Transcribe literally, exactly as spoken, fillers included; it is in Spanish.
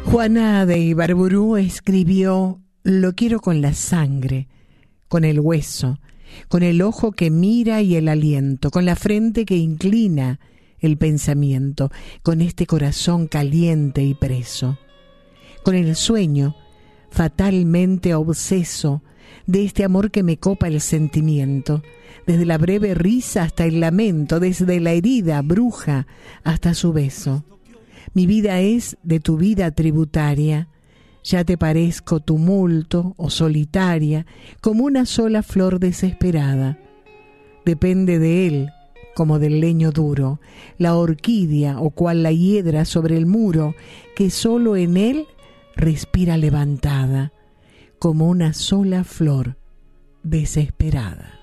Juana de Ibarburú escribió: lo quiero con la sangre, con el hueso, con el ojo que mira y el aliento, con la frente que inclina el pensamiento, con este corazón caliente y preso, con el sueño fatalmente obseso de este amor que me copa el sentimiento, desde la breve risa hasta el lamento, desde la herida bruja hasta su beso. Mi vida es de tu vida tributaria, ya te parezco tumulto o solitaria, como una sola flor desesperada. Depende de él, como del leño duro, la orquídea o cual la hiedra sobre el muro, que solo en él respira levantada, como una sola flor desesperada.